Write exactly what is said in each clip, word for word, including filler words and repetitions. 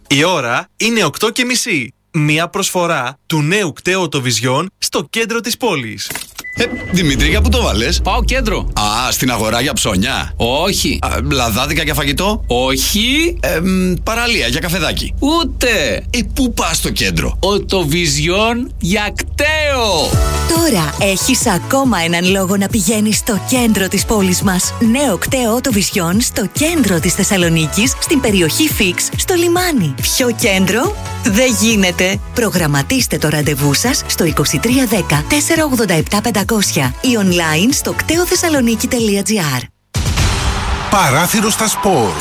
Η ώρα είναι οκτώ και μισή. Μία προσφορά του νέου κταίου Οτοβιζιόν στο κέντρο της πόλης. Ε, Δημήτρη, για πού το βάλες? Πάω κέντρο. Α, στην αγορά για ψώνια. Όχι. Α, λαδάδικα για φαγητό. Όχι. Ε, μ, παραλία για καφεδάκι. Ούτε. Ε, πού πας στο κέντρο? Οτοβιζιόν για κταίο. Τώρα έχεις ακόμα έναν λόγο να πηγαίνεις στο κέντρο της πόλης μας. Νέο κταίο Οτοβιζιόν στο κέντρο της Θεσσαλονίκης, στην περιοχή Φίξ, στο λιμάνι. Πιο κέντρο δεν γίνεται. Προγραμματίστε το ραντεβού σας στο είκοσι τρία δέκα τετρακόσια ογδόντα επτά πεντακόσια ή online στο κταίο θεσσαλονίκη τελεία τζι άρ. Παράθυρο στα σπορ.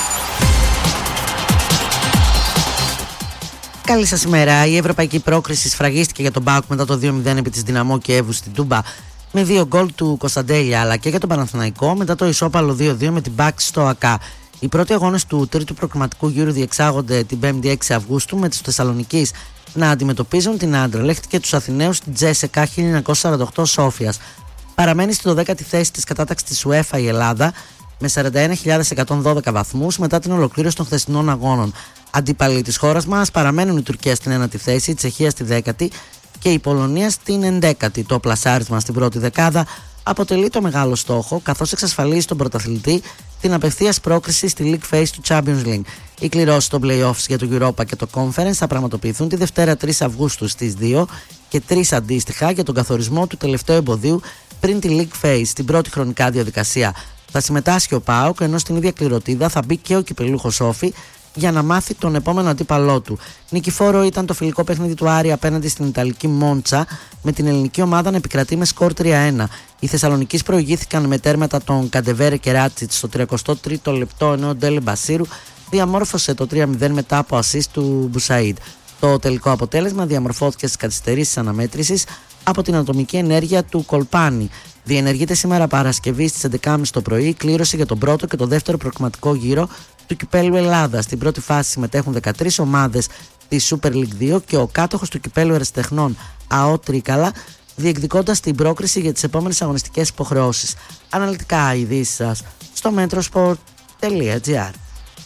Καλή σας ημέρα. Η ευρωπαϊκή πρόκριση σφραγίστηκε για τον ΠΑΟΚ μετά το δύο μηδέν επί της Δυναμό Κιέβου στην Τούμπα με δύο γκολ του Κωνσταντέλια, αλλά και για τον Παναθηναϊκό μετά το ισόπαλο δύο δύο με την Μπάξ στο ΑΚΑ. Οι πρώτοι αγώνες του τρίτου προκριματικού γύρου διεξάγονται την πέμπτη έξι Αυγούστου με τους Θεσσαλονικείς να αντιμετωπίζουν την Άντρελεχτ και τους Αθηναίους στην Τζέσεκα χίλια εννιακόσια σαράντα οκτώ Σόφιας. Παραμένει στη δωδέκατη θέση της κατάταξης της UEFA η Ελλάδα με σαράντα ένα χιλιάδες εκατόν δώδεκα βαθμούς μετά την ολοκλήρωση των χθεσινών αγώνων. Αντίπαλοι της χώρας μας παραμένουν η Τουρκία στην ένατη θέση, η Τσεχία στη δέκατη και η Πολωνία στην ενδέκατη. Το πλασάρισμα στην πρώτη δεκάδα αποτελεί το μεγάλο στόχο, καθώς εξασφαλίζει τον πρωταθλητή την απευθείας πρόκριση στη League Phase του Champions League. Οι κληρώσεις των Playoffs για το Europa και το Conference θα πραγματοποιηθούν τη Δευτέρα τρεις Αυγούστου στις δύο και τρεις αντίστοιχα για τον καθορισμό του τελευταίου εμποδίου πριν τη League Phase. Στην πρώτη χρονικά διαδικασία θα συμμετάσχει ο ΠΑΟΚ, ενώ στην ίδια κληροτίδα θα μπει και ο κυπελούχος Όφη για να μάθει τον επόμενο αντίπαλό του. Νικηφόρο ήταν το φιλικό παιχνίδι του Άρη απέναντι στην Ιταλική Μόντσα, με την ελληνική ομάδα να επικρατεί με σκορ τρία ένα. Οι Θεσσαλονικείς προηγήθηκαν με τέρματα των Καντεβέρε και Ράτσιτ στο τριαντοστό τρίτο λεπτό, ενώ ο Ντέλε Μπασίρου διαμόρφωσε το τρία μηδέν μετά από ασίστ του Μπουσαΐντ. Το τελικό αποτέλεσμα διαμορφώθηκε στις καθυστερήσεις αναμέτρησης από την ατομική ενέργεια του Κολπάνη. Διενεργείται σήμερα Παρασκευή στις έντεκα και μισή το πρωί η κλήρωση για τον πρώτο και το δεύτερο προκριματικό γύρο του Κυπέλλου Ελλάδα. Στην πρώτη φάση συμμετέχουν δεκατρείς ομάδες της Super League δύο και ο κάτοχος του Κυπέλλου Ερασιτεχνών ΑΟ Τρίκαλα, διεκδικώντας την πρόκριση για τις επόμενες αγωνιστικές υποχρεώσεις. Αναλυτικά ειδήσεις σας στο metrosport τελεία τζι άρ.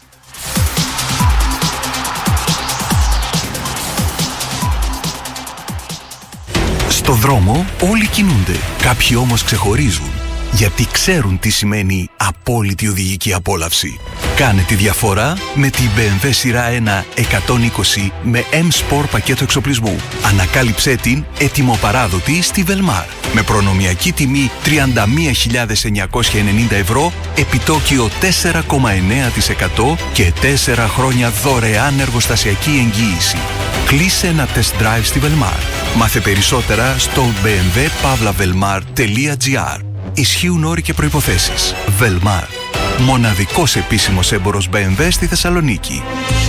Στο δρόμο όλοι κινούνται, κάποιοι όμως ξεχωρίζουν, γιατί ξέρουν τι σημαίνει απόλυτη οδηγική απόλαυση. Κάνε τη διαφορά με την μπι εμ ντάμπλιου σειρά ένα εκατόν είκοσι με M-Sport πακέτο εξοπλισμού. Ανακάλυψέ την ετοιμοπαράδοτη στη Velmar με προνομιακή τιμή τριάντα μία χιλιάδες εννιακόσια ενενήντα ευρώ, επιτόκιο τέσσερα κόμμα εννέα τοις εκατό και τέσσερα χρόνια δωρεάν εργοστασιακή εγγύηση. Κλείσε ένα test drive στη Velmar. Μάθε περισσότερα στο μπι εμ ντάμπλιου παύλα velmar τελεία τζι άρ. Ισχύουν όροι και προϋποθέσεις. Velmar. Μοναδικός επίσημος έμπορος μπι εμ ντάμπλιου στη Θεσσαλονίκη.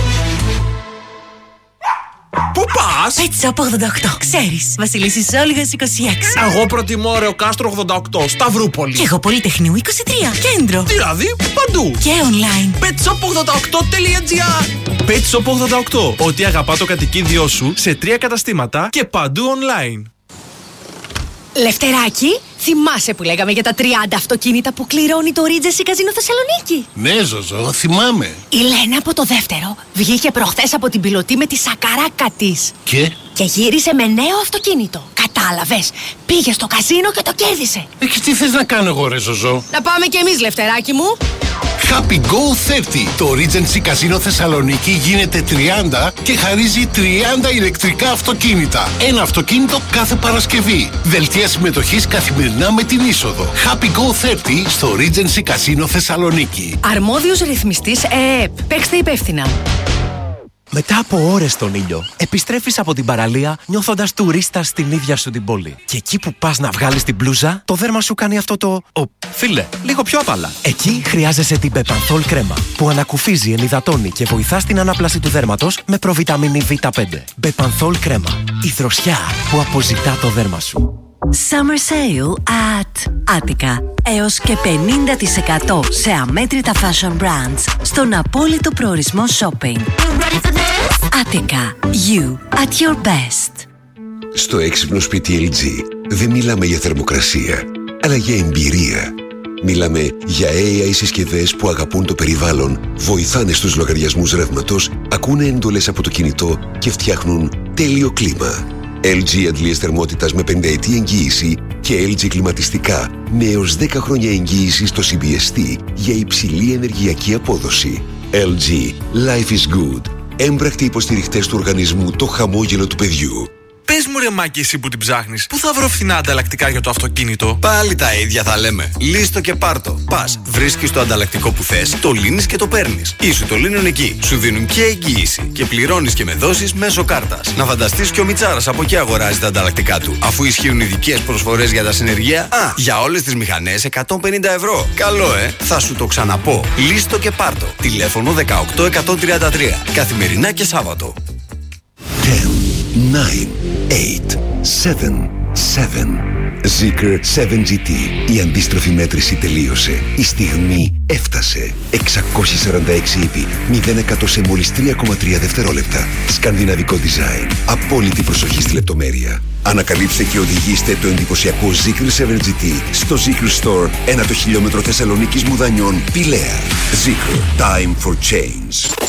Πού πας? Pet Shop ογδόντα οκτώ. Ξέρεις, Βασιλίσσης Όλγας είκοσι έξι. Εγώ προτιμώ Ρεο Κάστρο ογδόντα οκτώ, Σταυρούπολη. Και εγώ Πολυτεχνείου είκοσι τρία, Κέντρο. Δηλαδή παντού. Και online. πετ σοπ ογδόντα οκτώ τελεία τζι άρ. Pet Shop ογδόντα οκτώ. Ό,τι αγαπά το κατοικίδιό σου σε τρία καταστήματα και παντού online. Λευτεράκι, θυμάσαι που λέγαμε για τα τριάντα αυτοκίνητα που κληρώνει το Regency Casino Θεσσαλονίκη? Ναι, Ζωζό, θυμάμαι. Η Λένα από το δεύτερο βγήκε προχθές από την πιλωτή με τη σακαράκα της. Και? Και γύρισε με νέο αυτοκίνητο. Κατάλαβες, πήγε στο καζίνο και το κέρδισε. Ε, και τι θες να κάνω εγώ, ρε Ζωζό? Να πάμε κι εμείς, Λευτεράκι μου. Happy Go τριάντα. Το Regency Casino Θεσσαλονίκη γίνεται τριάντα και χαρίζει τριάντα ηλεκτρικά αυτοκίνητα. Ένα αυτοκίνητο κάθε Παρασκευή. Δελτία συμμετοχής καθημερινά με την είσοδο. Happy Go τριάντα στο Regency Casino Θεσσαλονίκη. Αρμόδιος ρυθμιστής ΕΕΠ. Παίξτε υπεύθυνα. Μετά από ώρες στον ήλιο, επιστρέφεις από την παραλία νιώθοντας τουρίστας στην ίδια σου την πόλη. Και εκεί που πας να βγάλεις την μπλούζα, το δέρμα σου κάνει αυτό το «Ω, φίλε, λίγο πιο απαλά». Εκεί χρειάζεσαι την Bepanthol κρέμα, που ανακουφίζει, ενυδατώνει και βοηθά στην ανάπλαση του δέρματος με προβιταμίνη βι πέντε. Bepanthol κρέμα, η δροσιά που αποζητά το δέρμα σου. Summer Sale at Attica. Έως και πενήντα τοις εκατό σε αμέτρητα fashion brands στον απόλυτο προορισμό shopping. Attica. You at your best. Στο έξυπνο σπίτι ελ τζι δεν μιλάμε για θερμοκρασία, αλλά για εμπειρία. Μιλάμε για έι άι συσκευές που αγαπούν το περιβάλλον, βοηθάνε στους λογαριασμούς ρεύματος, ακολουθούν ακούνε εντολές από το κινητό και φτιάχνουν τέλειο κλίμα. ελ τζι αντλίες θερμότητας με πενταετή εγγύηση και ελ τζι κλιματιστικά με έως δέκα χρόνια εγγύηση στο σι μπι ες τι για υψηλή ενεργειακή απόδοση. ελ τζι Life is good. Έμπρακτοι υποστηριχτές του οργανισμού Το Χαμόγελο του Παιδιού. Πες μου ρε Μάκη, εσύ που την ψάχνεις, πού θα βρω φθηνά ανταλλακτικά για το αυτοκίνητο? Πάλι τα ίδια θα λέμε. Λύστο και πάρτο. Πας, βρίσκεις το ανταλλακτικό που θες, το λύνεις και το παίρνεις. Ή σου το λύνουν εκεί. Σου δίνουν και εγγύηση. Και πληρώνεις και με δόσεις μέσω κάρτας. Να φανταστείς και ο Μιτσάρας από εκεί αγοράζει τα ανταλλακτικά του. Αφού ισχύουν ειδικές προσφορές για τα συνεργεία, α, για όλες τις μηχανές εκατόν πενήντα ευρώ. Καλό, ε! Θα σου το ξαναπώ. Λύστο και πάρτο. Τηλέφωνο δεκαοκτώ εκατόν τριάντα τρία. Καθημερινά και Σάββατο. ten, nine, eight, seven, seven. Zeekr σέβεν τζι τι. Η αντίστροφη μέτρηση τελείωσε. Η στιγμή έφτασε. εξακόσια σαράντα έξι ύπη. μηδέν εκατό σε μόλις τρία κόμμα τρία δευτερόλεπτα. Σκανδιναβικό design. Απόλυτη προσοχή στη λεπτομέρεια. Ανακαλύψτε και οδηγήστε το εντυπωσιακό Zeekr σέβεν τζι τι στο Zeekr Store, ένα το χιλιόμετρο Θεσσαλονίκης Μουδανιών, Πηλαία. Zeekr. Time for change.